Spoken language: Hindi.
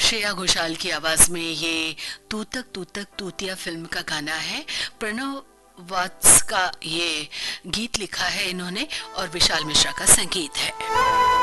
श्रेया घोषाल की आवाज में ये तू तक तूतिया फिल्म का गाना है। प्रणव वात्स का ये गीत लिखा है इन्होंने और विशाल मिश्रा का संगीत है।